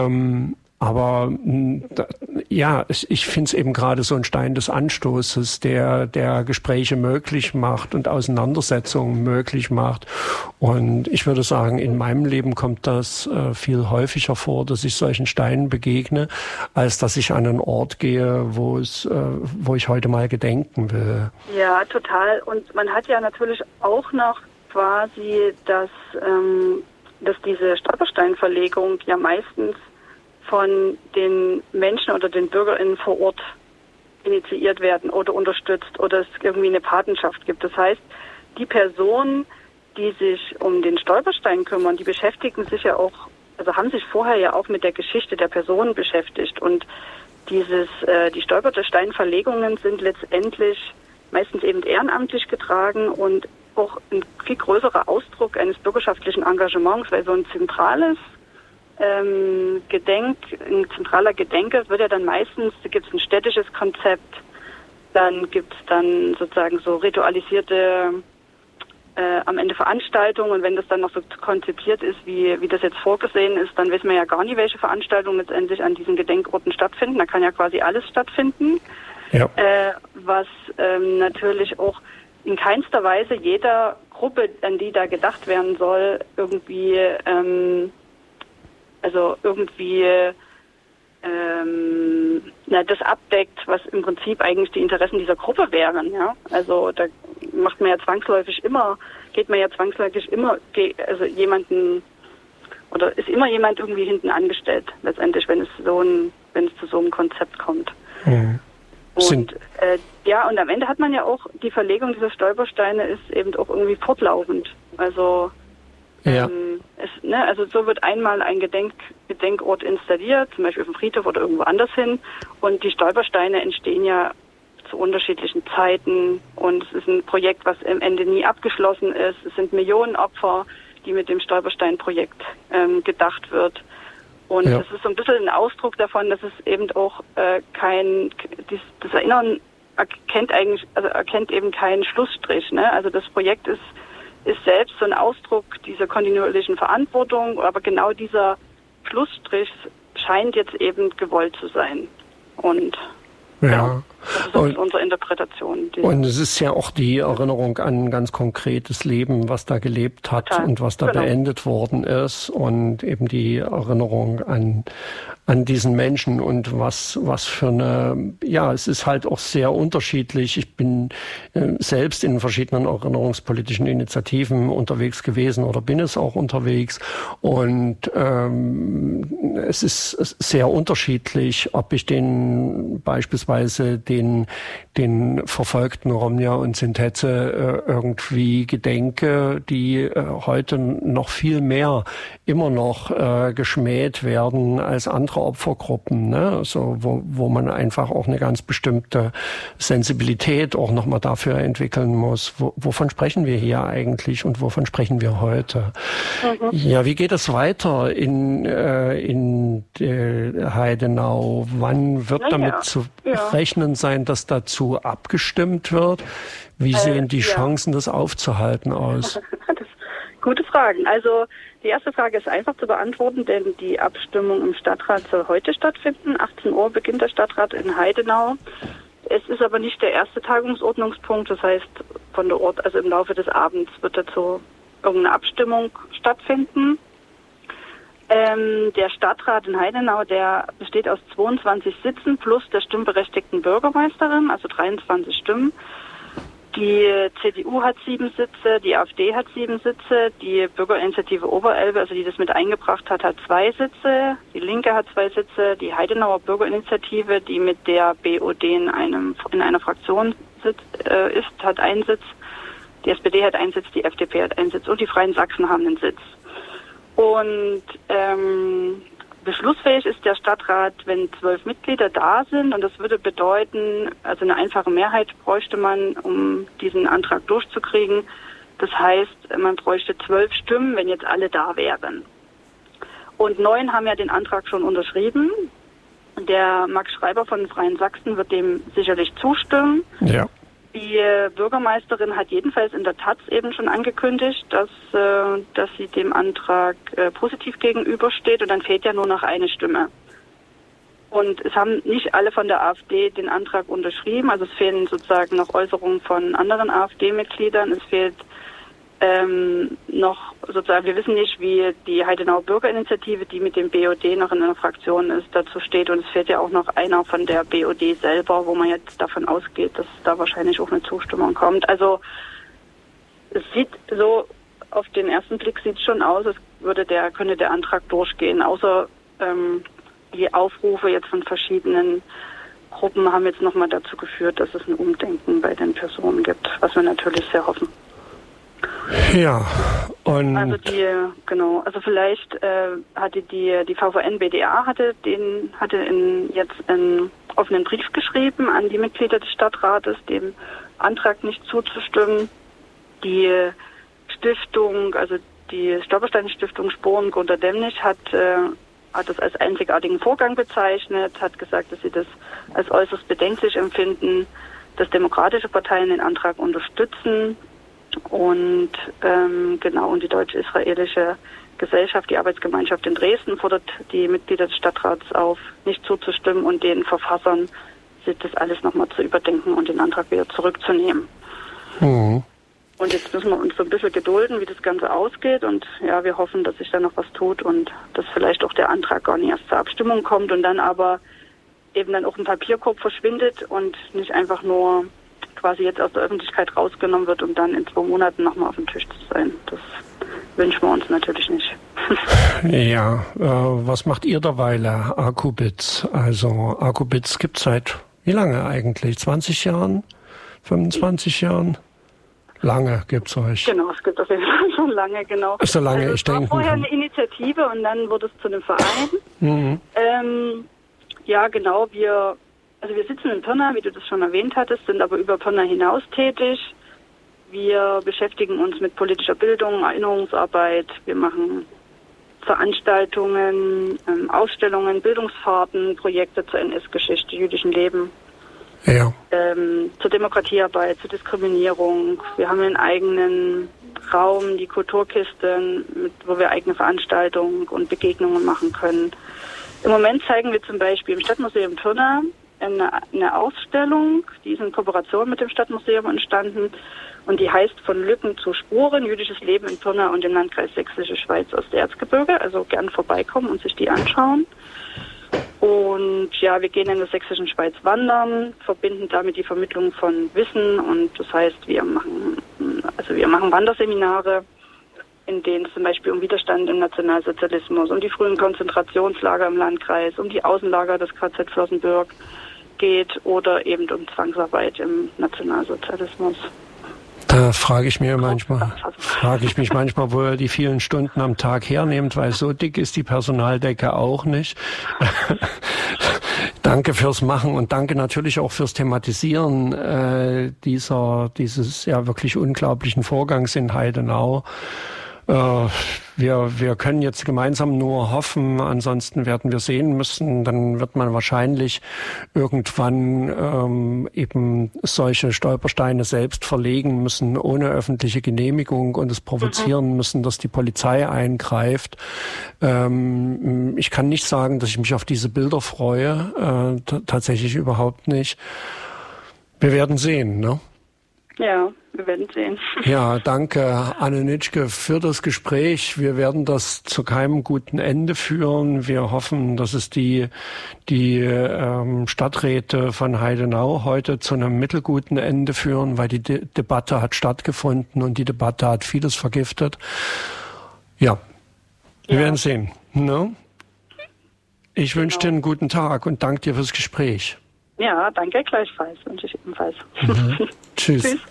Aber ja, ich finde es eben gerade so ein Stein des Anstoßes, der Gespräche möglich macht und Auseinandersetzungen möglich macht. Und ich würde sagen, in meinem Leben kommt das viel häufiger vor, dass ich solchen Steinen begegne, als dass ich an einen Ort gehe, wo ich heute mal gedenken will. Ja, total. Und man hat ja natürlich auch noch quasi, dass diese Stolpersteinverlegung ja meistens von den Menschen oder den BürgerInnen vor Ort initiiert werden oder unterstützt oder es irgendwie eine Patenschaft gibt. Das heißt, die Personen, die sich um den Stolperstein kümmern, die beschäftigen sich ja auch, also haben sich vorher ja auch mit der Geschichte der Personen beschäftigt. Und die Stolpersteinverlegungen sind letztendlich meistens eben ehrenamtlich getragen und auch ein viel größerer Ausdruck eines bürgerschaftlichen Engagements, weil so ein zentraler Gedenke wird ja dann meistens, da gibt es ein städtisches Konzept, dann gibt es dann sozusagen so ritualisierte am Ende Veranstaltungen und wenn das dann noch so konzipiert ist, wie das jetzt vorgesehen ist, dann wissen wir ja gar nicht, welche Veranstaltungen letztendlich an diesen Gedenkorten stattfinden. Da kann ja quasi alles stattfinden, ja. Was natürlich auch in keinster Weise jeder Gruppe, an die da gedacht werden soll, irgendwie das abdeckt, was im Prinzip eigentlich die Interessen dieser Gruppe wären, ja. Also da geht man ja zwangsläufig immer jemanden oder ist immer jemand irgendwie hinten angestellt, letztendlich, wenn es zu so einem Konzept kommt. Mhm. Und und am Ende hat man ja auch die Verlegung dieser Stolpersteine ist eben auch irgendwie fortlaufend. Also ja. Also so wird einmal ein Gedenkort installiert, zum Beispiel auf dem Friedhof oder irgendwo anders hin. Und die Stolpersteine entstehen ja zu unterschiedlichen Zeiten. Und es ist ein Projekt, was am Ende nie abgeschlossen ist. Es sind Millionen Opfer, die mit dem Stolperstein-Projekt gedacht wird. Und das ist so ein bisschen ein Ausdruck davon, dass es eben auch das Erinnern erkennt eben keinen Schlussstrich. Ne? Also das Projekt ist selbst so ein Ausdruck dieser kontinuierlichen Verantwortung, aber genau dieser Schlussstrich scheint jetzt eben gewollt zu sein. Und ja. Das ist auch unsere Interpretation. Und es ist ja auch die Erinnerung an ein ganz konkretes Leben, was da gelebt hat und was da beendet worden ist und eben die Erinnerung an diesen Menschen und was für eine, ja, es ist halt auch sehr unterschiedlich. Ich bin selbst in verschiedenen erinnerungspolitischen Initiativen unterwegs gewesen oder bin es auch unterwegs und es ist sehr unterschiedlich, ob ich beispielsweise den verfolgten Romja und Sintetze irgendwie gedenke, die heute noch viel mehr immer noch geschmäht werden als andere Opfergruppen, ne? Also wo man einfach auch eine ganz bestimmte Sensibilität auch nochmal dafür entwickeln muss. Wovon sprechen wir hier eigentlich und wovon sprechen wir heute? Mhm. Ja, wie geht es weiter in Heidenau? Wann wird damit zu rechnen sein, dass dazu abgestimmt wird? Wie sehen die Chancen, das aufzuhalten, aus? Gute Fragen. Also die erste Frage ist einfach zu beantworten, denn die Abstimmung im Stadtrat soll heute stattfinden. 18 Uhr beginnt der Stadtrat in Heidenau. Es ist aber nicht der erste Tagungsordnungspunkt. Das heißt, also im Laufe des Abends wird dazu irgendeine Abstimmung stattfinden. Der Stadtrat in Heidenau, der besteht aus 22 Sitzen plus der stimmberechtigten Bürgermeisterin, also 23 Stimmen. Die CDU hat 7 Sitze, die AfD hat 7 Sitze, die Bürgerinitiative Oberelbe, also die das mit eingebracht hat, hat 2 Sitze, die Linke hat 2 Sitze, die Heidenauer Bürgerinitiative, die mit der BOD in einer Fraktion ist, hat 1 Sitz, die SPD hat 1 Sitz, die FDP hat 1 Sitz und die Freien Sachsen haben einen Sitz. Und beschlussfähig ist der Stadtrat, wenn 12 Mitglieder da sind. Und das würde bedeuten, also eine einfache Mehrheit bräuchte man, um diesen Antrag durchzukriegen. Das heißt, man bräuchte 12 Stimmen, wenn jetzt alle da wären. Und 9 haben ja den Antrag schon unterschrieben. Der Max Schreiber von den Freien Sachsen wird dem sicherlich zustimmen. Ja. Die Bürgermeisterin hat jedenfalls in der Taz eben schon angekündigt, dass sie dem Antrag positiv gegenübersteht, und dann fehlt ja nur noch eine Stimme. Und es haben nicht alle von der AfD den Antrag unterschrieben, also es fehlen sozusagen noch Äußerungen von anderen AfD-Mitgliedern. Es fehlt noch sozusagen, wir wissen nicht, wie die Heidenauer Bürgerinitiative, die mit dem BOD noch in einer Fraktion ist, dazu steht. Und es fehlt ja auch noch einer von der BOD selber, wo man jetzt davon ausgeht, dass da wahrscheinlich auch eine Zustimmung kommt. Also es sieht so, auf den ersten Blick sieht es schon aus, als könnte der Antrag durchgehen, außer die Aufrufe jetzt von verschiedenen Gruppen haben jetzt nochmal dazu geführt, dass es ein Umdenken bei den Personen gibt, was wir natürlich sehr hoffen. Ja, und also vielleicht hatte die VVN-BDA jetzt einen offenen Brief geschrieben an die Mitglieder des Stadtrates, dem Antrag nicht zuzustimmen. Die Stiftung, also die Stolperstein-Stiftung Sporen Gunter Demnig hat das als einzigartigen Vorgang bezeichnet, hat gesagt, dass sie das als äußerst bedenklich empfinden, dass demokratische Parteien den Antrag unterstützen. Und und die deutsch-israelische Gesellschaft, die Arbeitsgemeinschaft in Dresden, fordert die Mitglieder des Stadtrats auf, nicht zuzustimmen und den Verfassern das alles nochmal zu überdenken und den Antrag wieder zurückzunehmen. Mhm. Und jetzt müssen wir uns so ein bisschen gedulden, wie das Ganze ausgeht, und ja, wir hoffen, dass sich da noch was tut und dass vielleicht auch der Antrag gar nicht erst zur Abstimmung kommt und dann aber eben dann auch ein Papierkorb verschwindet und nicht einfach nur quasi jetzt aus der Öffentlichkeit rausgenommen wird, um dann in 2 Monaten nochmal auf dem Tisch zu sein. Das wünschen wir uns natürlich nicht. Ja, was macht ihr derweile, Akubitz? Also Akubitz gibt es seit wie lange eigentlich? 20 Jahren? 25 Jahren? Lange gibt's euch. Genau, es gibt auf jeden Fall schon lange, genau. So lange, also ich denke. Es war vorher eine Initiative und dann wurde es zu einem Verein. Mhm. Ja, genau, wir sitzen in Pirna, wie du das schon erwähnt hattest, sind aber über Pirna hinaus tätig. Wir beschäftigen uns mit politischer Bildung, Erinnerungsarbeit. Wir machen Veranstaltungen, Ausstellungen, Bildungsfahrten, Projekte zur NS-Geschichte, jüdischen Leben. Ja. Zur Demokratiearbeit, zur Diskriminierung. Wir haben einen eigenen Raum, die Kulturkiste, wo wir eigene Veranstaltungen und Begegnungen machen können. Im Moment zeigen wir zum Beispiel im Stadtmuseum Pirna eine Ausstellung, die ist in Kooperation mit dem Stadtmuseum entstanden und die heißt Von Lücken zu Spuren, jüdisches Leben in Pirna und im Landkreis Sächsische Schweiz aus der Erzgebirge. Also gern vorbeikommen und sich die anschauen. Und ja, wir gehen in der Sächsischen Schweiz wandern, verbinden damit die Vermittlung von Wissen, und das heißt, wir machen Wanderseminare, in denen es zum Beispiel um Widerstand im Nationalsozialismus, um die frühen Konzentrationslager im Landkreis, um die Außenlager des KZ Flossenbürg geht oder eben um Zwangsarbeit im Nationalsozialismus. Da frage ich mich manchmal, wo ihr die vielen Stunden am Tag hernehmt, weil so dick ist die Personaldecke auch nicht. Danke fürs Machen und danke natürlich auch fürs Thematisieren dieses ja wirklich unglaublichen Vorgangs in Heidenau. Wir können jetzt gemeinsam nur hoffen, ansonsten werden wir sehen müssen, dann wird man wahrscheinlich irgendwann eben solche Stolpersteine selbst verlegen müssen, ohne öffentliche Genehmigung, und es provozieren müssen, dass die Polizei eingreift. Ich kann nicht sagen, dass ich mich auf diese Bilder freue, tatsächlich überhaupt nicht. Wir werden sehen, ne? Ja, wir werden sehen. Ja, danke, Anne Nitschke, für das Gespräch. Wir werden das zu keinem guten Ende führen. Wir hoffen, dass es die Stadträte von Heidenau heute zu einem mittelguten Ende führen, weil die Debatte hat stattgefunden und die Debatte hat vieles vergiftet. Ja, wir werden sehen. Ne? Ich wünsche dir einen guten Tag und danke dir fürs Gespräch. Ja, danke gleichfalls, wünsche ich ebenfalls. Tschüss. Tschüss.